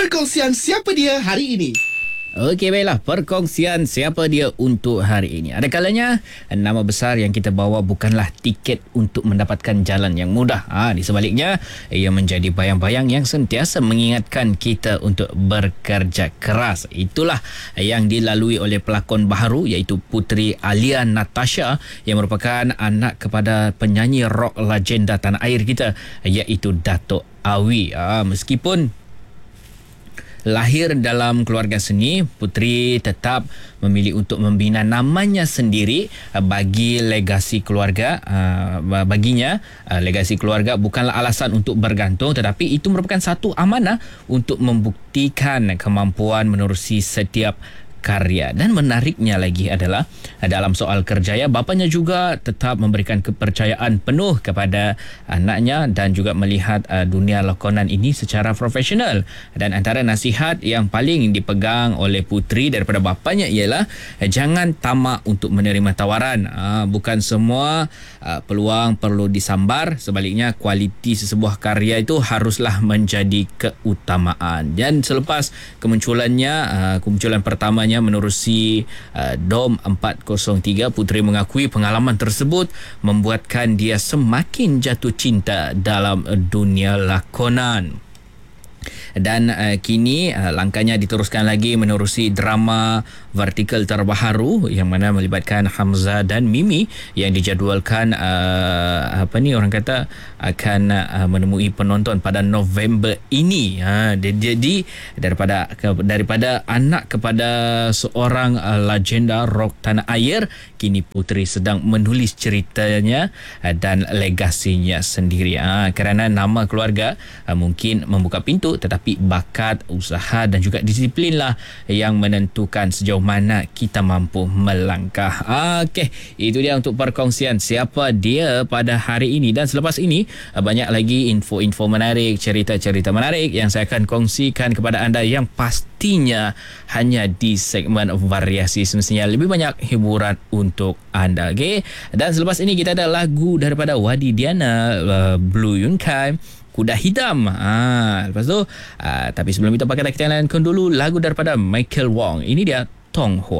Perkongsian siapa dia hari ini. Okey, baiklah. Perkongsian siapa dia untuk hari ini. Ada kalanya nama besar yang kita bawa bukanlah tiket untuk mendapatkan jalan yang mudah. Di sebaliknya, ia menjadi bayang-bayang yang sentiasa mengingatkan kita untuk bekerja keras. Itulah yang dilalui oleh pelakon baharu iaitu Puteri Alia Natasha yang merupakan anak kepada penyanyi rock legenda tanah air kita iaitu Dato' Awi. Meskipun lahir dalam keluarga seni, Puteri tetap memilih untuk membina namanya sendiri bagi legasi keluarga. Baginya, legasi keluarga bukanlah alasan untuk bergantung, tetapi itu merupakan satu amanah untuk membuktikan kemampuan menerusi setiap karya. Dan menariknya lagi adalah dalam soal kerjaya, bapanya juga tetap memberikan kepercayaan penuh kepada anaknya dan juga melihat dunia lakonan ini secara profesional. Dan antara nasihat yang paling dipegang oleh Puteri daripada bapanya ialah jangan tamak untuk menerima tawaran. Bukan semua peluang perlu disambar, sebaliknya kualiti sesebuah karya itu haruslah menjadi keutamaan. Dan selepas kemunculan pertamanya menerusi DOM 403, Puteri mengakui pengalaman tersebut membuatkan dia semakin jatuh cinta dalam dunia lakonan. Dan kini langkahnya diteruskan lagi menerusi drama vertikal terbaru yang mana melibatkan Hamzah dan Mimi yang dijadualkan akan menemui penonton pada November ini. Jadi daripada anak kepada seorang legenda rock tanah air, kini Puteri sedang menulis ceritanya dan legasinya sendiri. Kerana nama keluarga mungkin membuka pintu, tetapi bakat, usaha dan juga disiplinlah yang menentukan sejauh mana kita mampu melangkah. Okey, itu dia untuk perkongsian siapa dia pada hari ini. Dan selepas ini banyak lagi info-info menarik, cerita-cerita menarik yang saya akan kongsikan kepada anda yang pastinya hanya di segmen variasi. Semestinya lebih banyak hiburan untuk anda. Okey, dan selepas ini kita ada lagu daripada Wadi Diana, Blue Yun Kai, Kuda Hitam. Lepas tu tapi sebelum itu, pakai kita layankan dulu lagu daripada Michael Wong. Ini dia Tong Hua.